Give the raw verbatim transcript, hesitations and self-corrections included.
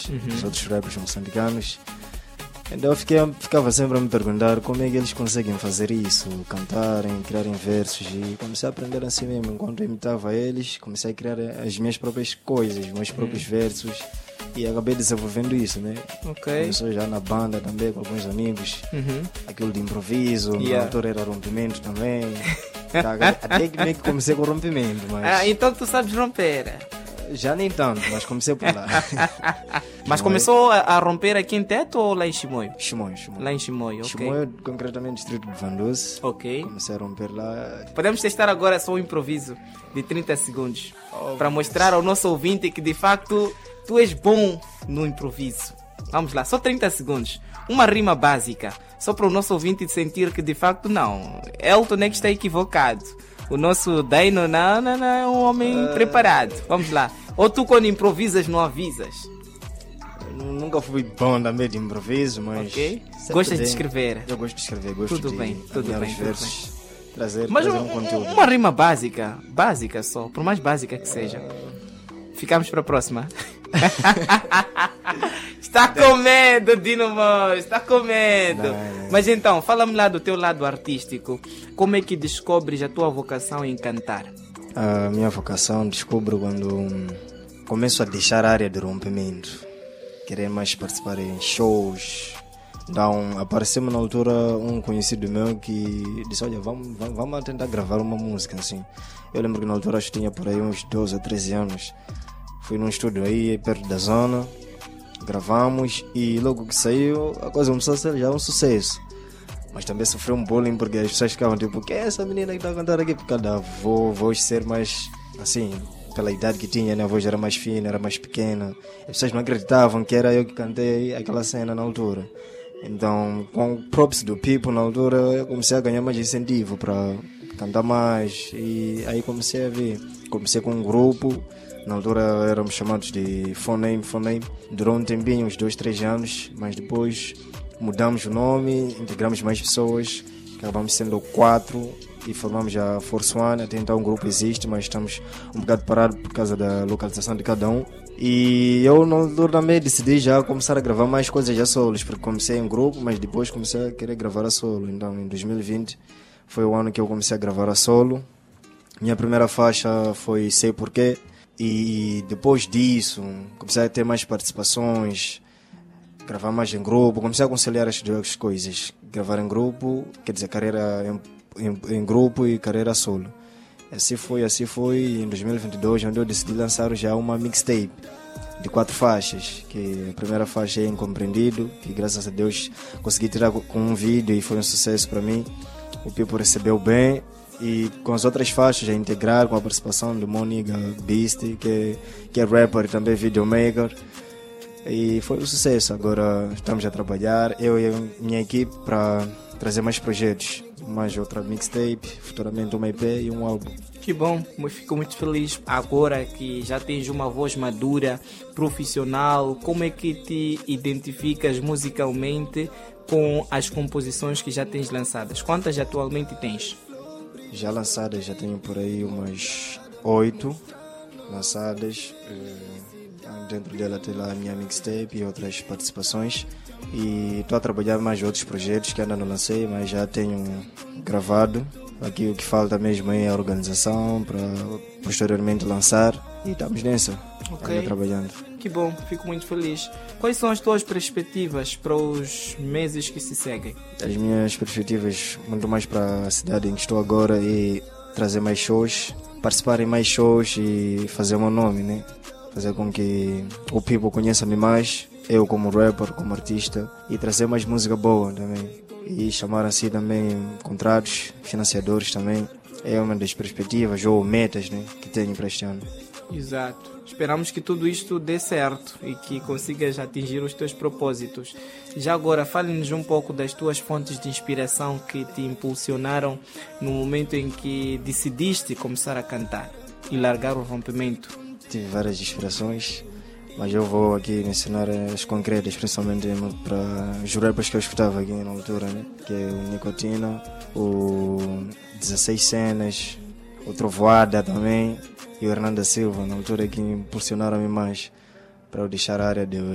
uhum. os outros rappers moçambicanos. Então eu fiquei, ficava sempre a me perguntar como é que eles conseguem fazer isso, cantarem, criarem versos, e comecei a aprender assim mesmo. Enquanto eu imitava eles, comecei a criar as minhas próprias coisas, os meus próprios uhum. versos, e acabei desenvolvendo isso, né? Okay. Começou já na banda também, com alguns amigos, uhum. aquilo de improviso, yeah. na altura era rompimento também. Até que meio que comecei com o rompimento, mas... Ah, então tu sabes romper? Já nem tanto, mas comecei por lá. Mas começou a, a romper aqui em Teto ou lá em Chimoio? Chimoio, Chimoio. Lá em Chimoio, ok. Chimoio, concretamente distrito de Vandoce. Ok. Comecei a romper lá. Podemos testar agora só um improviso de trinta segundos. Oh, para mostrar ao nosso ouvinte que de facto tu és bom no improviso. Vamos lá, só trinta segundos. Uma rima básica. Só para o nosso ouvinte sentir que de facto não. Elton é que está equivocado. O nosso Daino não, não, não, é um homem uh... preparado. Vamos lá. Ou tu quando improvisas não avisas? Eu nunca fui bom também de improviso, mas... Ok. Gostas de escrever? Eu gosto de escrever, gosto tudo de bem, tudo bem, os tudo versos, bem. Trazer, mas trazer um, um conteúdo. Uma rima básica, básica só, por mais básica que seja. Ficamos para a próxima. Está com medo, Dino Moz, está com medo. Não, não. Mas então, fala-me lá do teu lado artístico. Como é que descobres a tua vocação em cantar? A minha vocação descubro quando começo a deixar a área de rompimento. Querer mais participar em shows. Então, apareceu-me na altura um conhecido meu que disse, olha, vamos, vamos, vamos tentar gravar uma música assim. Eu lembro que na altura acho que tinha por aí uns doze ou treze anos. Fui num estúdio aí, perto da zona, gravamos e logo que saiu, a coisa começou a ser já um sucesso. Mas também sofreu um bullying porque as pessoas ficavam tipo, quem é essa menina que está a cantar aqui? Por causa da voz ser mais, assim, pela idade que tinha, né? A voz era mais fina, era mais pequena. As pessoas não acreditavam que era eu que cantei aquela cena na altura. Então, com o props do People na altura, eu comecei a ganhar mais incentivo para cantar mais. E aí comecei a ver, comecei com um grupo. Na altura éramos chamados de Phoname, Phoname. Durou um tempinho, uns dois, três anos, mas depois mudamos o nome, integramos mais pessoas, acabamos sendo quatro e formamos a Force One. Até então o grupo existe, mas estamos um bocado parados por causa da localização de cada um. E eu na altura também decidi já começar a gravar mais coisas a solos, porque comecei em grupo, mas depois comecei a querer gravar a solo. Então em dois mil e vinte foi o ano que eu comecei a gravar a solo. Minha primeira faixa foi Sei Porquê. E depois disso, comecei a ter mais participações, gravar mais em grupo, comecei a conciliar as duas coisas. Gravar em grupo, quer dizer, carreira em, em, em grupo e carreira solo. Assim foi, assim foi, em dois mil e vinte e dois, onde eu decidi lançar já uma mixtape de quatro faixas, que a primeira faixa é Incompreendido, que graças a Deus consegui tirar com um vídeo e foi um sucesso para mim. O People recebeu bem. E com as outras faixas a integrar com a participação do Moniga Beast, que, que é rapper e também videomaker. E foi um sucesso. Agora estamos a trabalhar, eu e a minha equipe, para trazer mais projetos. Mais outra mixtape, futuramente uma E P e um álbum. Que bom, eu fico muito feliz agora que já tens uma voz madura, profissional. Como é que te identificas musicalmente com as composições que já tens lançadas? Quantas atualmente tens? Já lançadas, já tenho por aí umas oito lançadas. Dentro dela tem lá a minha mixtape e outras participações. E estou a trabalhar mais outros projetos que ainda não lancei, mas já tenho gravado. Aqui o que falta mesmo é a organização para posteriormente lançar. E estamos nessa, okay. Ainda trabalhando. Que bom, fico muito feliz. Quais são as tuas perspectivas para os meses que se seguem? As minhas perspectivas, muito mais para a cidade em que estou agora, é trazer mais shows, participar em mais shows e fazer o meu nome, né? Fazer com que o people conheça-me mais, eu como rapper, como artista, e trazer mais música boa também. E chamar assim também contratos, financiadores também. É uma das perspectivas ou metas, né, que tenho para este ano. Exato. Esperamos que tudo isto dê certo e que consigas atingir os teus propósitos. Já agora, fale-nos um pouco das tuas fontes de inspiração que te impulsionaram no momento em que decidiste começar a cantar e largar o rompimento. Tive várias inspirações, mas eu vou aqui mencionar as concretas, principalmente para os rappers que eu escutava aqui na altura, né? Que é o Nicotina, o dezesseis Cenas, o Trovoada também, e o Hernanda Silva, na altura, que impulsionaram-me mais para eu deixar a área de